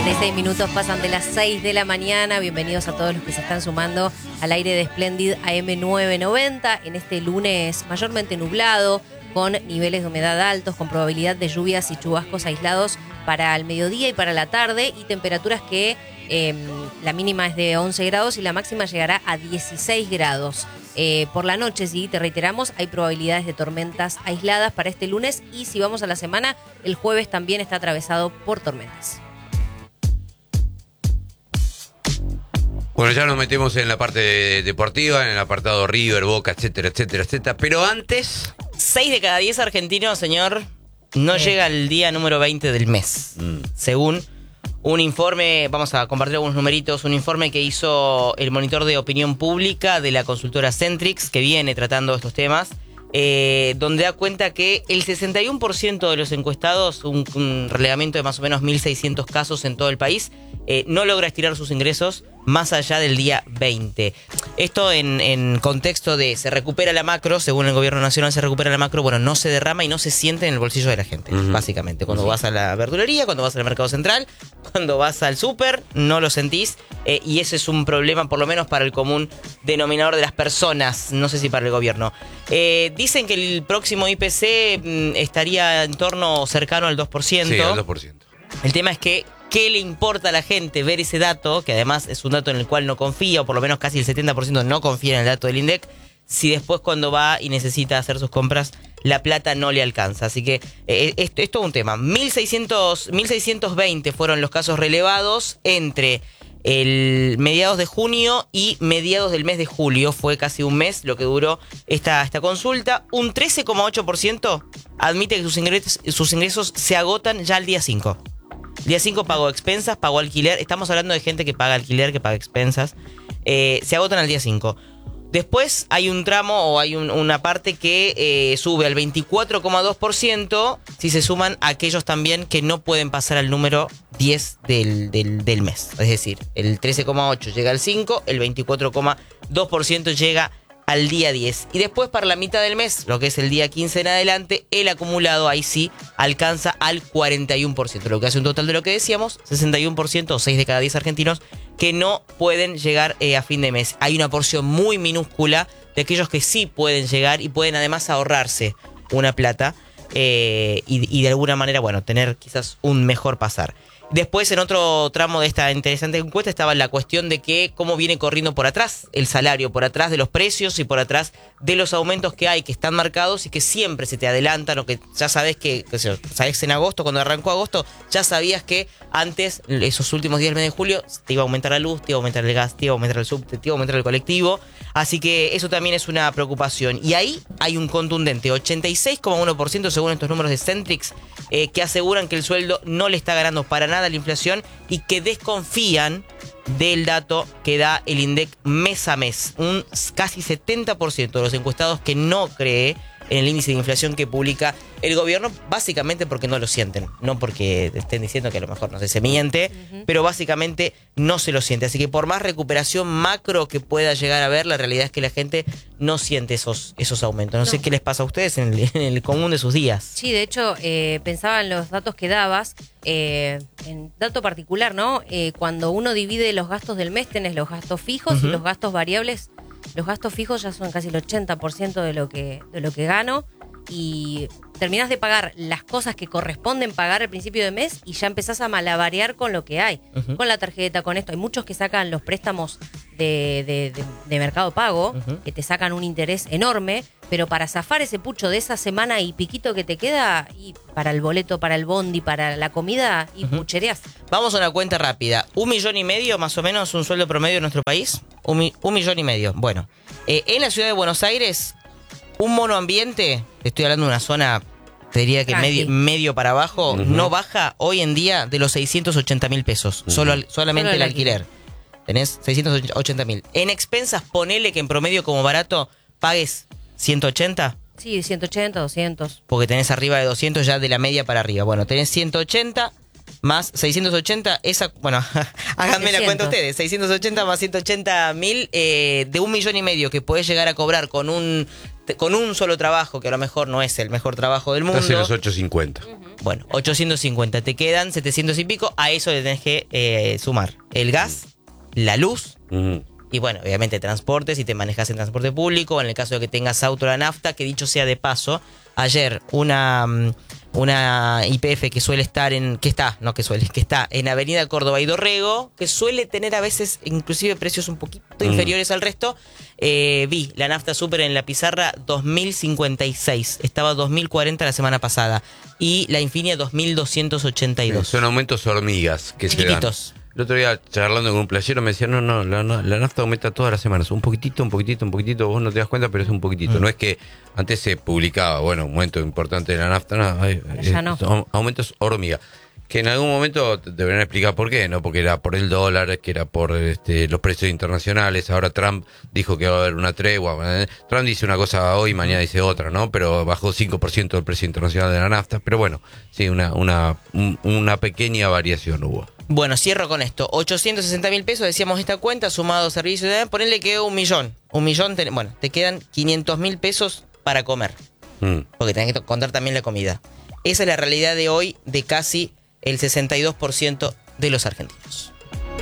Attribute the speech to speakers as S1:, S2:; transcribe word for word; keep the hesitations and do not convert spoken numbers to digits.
S1: cuarenta y seis minutos pasan de las seis de la mañana. Bienvenidos a todos los que se están sumando al aire de Splendid A M novecientos noventa en este lunes mayormente nublado, con niveles de humedad altos, con probabilidad de lluvias y chubascos aislados para el mediodía y para la tarde, y temperaturas que eh, la mínima es de once grados y la máxima llegará a dieciséis grados. Eh, por la noche, sí, te reiteramos, hay probabilidades de tormentas aisladas para este lunes, y si vamos a la semana, el jueves también está atravesado por tormentas.
S2: Bueno, ya nos metemos en la parte deportiva, en el apartado River, Boca, etcétera, etcétera, etcétera. Pero antes...
S3: seis de cada diez argentinos, señor, no eh. llega al día número veinte del mes. Mm. Según un informe, vamos a compartir algunos numeritos, un informe que hizo el monitor de opinión pública de la consultora Centrix, que viene tratando estos temas, eh, donde da cuenta que el sesenta y uno por ciento de los encuestados, un, un relevamiento de más o menos mil seiscientos casos en todo el país, eh, no logra estirar sus ingresos más allá del día veinte. Esto en, en contexto de se recupera la macro, según el gobierno nacional se recupera la macro, bueno, no se derrama y no se siente en el bolsillo de la gente, uh-huh. básicamente. Cuando uh-huh. vas a la verdulería, cuando vas al mercado central, cuando vas al súper, no lo sentís, eh, y ese es un problema por lo menos para el común denominador de las personas, no sé si para el gobierno. Eh, dicen que el próximo I P C mm, estaría en torno cercano al dos por ciento.
S2: Sí, al dos por ciento.
S3: El tema es que ¿qué le importa a la gente ver ese dato, que además es un dato en el cual no confía, o por lo menos casi el setenta por ciento no confía en el dato del INDEC, si después cuando va y necesita hacer sus compras, la plata no le alcanza? Así que eh, esto es todo un tema. mil seiscientos, mil seiscientos veinte fueron los casos relevados entre el mediados de junio y mediados del mes de julio. Fue casi un mes lo que duró esta, esta consulta. Un trece coma ocho por ciento admite que sus ingresos, sus ingresos se agotan ya al día cinco. Día cinco pagó expensas, pagó alquiler. Estamos hablando de gente que paga alquiler, que paga expensas. Eh, se agotan al día cinco. Después hay un tramo o hay un, una parte que eh, sube al veinticuatro coma dos por ciento si se suman aquellos también que no pueden pasar al número diez del, del, del mes. Es decir, el trece coma ocho por ciento llega al cinco, el veinticuatro coma dos por ciento llega al día diez. Y después para la mitad del mes, lo que es el día quince en adelante, el acumulado ahí sí alcanza al cuarenta y uno por ciento, lo que hace un total de lo que decíamos, sesenta y uno por ciento o seis de cada diez argentinos que no pueden llegar eh, a fin de mes. Hay una porción muy minúscula de aquellos que sí pueden llegar y pueden además ahorrarse una plata eh, y, y de alguna manera, bueno, tener quizás un mejor pasar. Después, en otro tramo de esta interesante encuesta, estaba la cuestión de que cómo viene corriendo por atrás el salario, por atrás de los precios y por atrás de los aumentos que hay, que están marcados y que siempre se te adelantan, o que ya sabes que, que sabes en agosto, cuando arrancó agosto, ya sabías que antes, esos últimos días del mes de julio, te iba a aumentar la luz, te iba a aumentar el gas, te iba a aumentar el subte, te iba a aumentar el colectivo. Así que eso también es una preocupación. Y ahí hay un contundente ochenta y seis coma uno por ciento según estos números de Centrix, eh, que aseguran que el sueldo no le está ganando para nada la inflación y que desconfían del dato que da el INDEC mes a mes. Un casi setenta por ciento de los encuestados que no cree en el índice de inflación que publica el gobierno, básicamente porque no lo sienten, no porque estén diciendo que a lo mejor no sé, se miente, uh-huh. pero básicamente no se lo siente. Así que por más recuperación macro que pueda llegar a haber, la realidad es que la gente no siente esos, esos aumentos. No, no sé qué les pasa a ustedes en el, en el común de sus días.
S1: Sí, de hecho, eh, pensaba en los datos que dabas, eh, en dato particular, ¿no? Eh, cuando uno divide los gastos del mes, tenés los gastos fijos uh-huh. y los gastos variables. Los gastos fijos ya son casi el ochenta por ciento de lo que, de lo que gano, y terminás de pagar las cosas que corresponden pagar al principio de mes y ya empezás a malabarear con lo que hay, uh-huh. con la tarjeta, con esto. Hay muchos que sacan los préstamos de, de, de, de Mercado Pago, uh-huh. que te sacan un interés enorme, pero para zafar ese pucho de esa semana y piquito que te queda, y para el boleto, para el bondi, para la comida, y uh-huh. puchereás.
S3: Vamos a una cuenta rápida. Un millón y medio, más o menos, un sueldo promedio en nuestro país. Un, mi, un millón y medio. Bueno, eh, en la ciudad de Buenos Aires, un monoambiente, estoy hablando de una zona, te diría que medio, medio para abajo, uh-huh. no baja hoy en día de los seiscientos ochenta mil pesos. Uh-huh. Solo, solamente Solo el alquiler. alquiler. Tenés seiscientos ochenta mil. En expensas, ponele que en promedio como barato pagues ciento ochenta.
S1: Sí, ciento ochenta, doscientos.
S3: Porque tenés arriba de doscientos ya de la media para arriba. Bueno, tenés ciento ochenta más seiscientos ochenta, esa, bueno, háganme la cuenta ustedes, seiscientos ochenta más ciento ochenta mil, eh, de un millón y medio que podés llegar a cobrar con un con un solo trabajo, que a lo mejor no es el mejor trabajo del mundo.
S2: Casi los ochocientos cincuenta.
S3: Uh-huh. Bueno, ochocientos cincuenta. Te quedan setecientos y pico. A eso le tenés que eh, sumar el gas, la luz.
S2: Uh-huh.
S3: Y bueno, obviamente transporte, si te manejas en transporte público, en el caso de que tengas auto, la nafta, que dicho sea de paso, ayer una, una Y P F que suele estar en, que está, no que suele, que está en Avenida Córdoba y Dorrego, que suele tener a veces inclusive precios un poquito mm. inferiores al resto, eh, vi la nafta super en la pizarra dos mil cincuenta y seis, estaba dos mil cuarenta la semana pasada, y la Infinia dos mil doscientos ochenta y dos.
S2: Son aumentos hormigas que se dan.
S3: Chiquititos.
S2: El otro día, charlando con un playero, me decía, no, no, la, la nafta aumenta todas las semanas. Un poquitito, un poquitito, un poquitito. Vos no te das cuenta, pero es un poquitito. Mm. No es que antes se publicaba, bueno, un aumento importante de la nafta. No, hay,
S1: ya no.
S2: Son aumentos hormiga. Que en algún momento deberían explicar por qué, ¿no? Porque era por el dólar, que era por este, los precios internacionales. Ahora Trump dijo que va a haber una tregua. Trump dice una cosa hoy, mañana dice otra, ¿no? Pero bajó cinco por ciento el precio internacional de la nafta. Pero bueno, sí, una, una, una pequeña variación hubo.
S3: Bueno, cierro con esto. ochocientos sesenta mil pesos, decíamos esta cuenta, sumado servicios, ponele que un millón. Un millón, te, bueno, te quedan quinientos mil pesos para comer. Mm. Porque tenés que contar también la comida. Esa es la realidad de hoy de casi el sesenta y dos por ciento de los argentinos.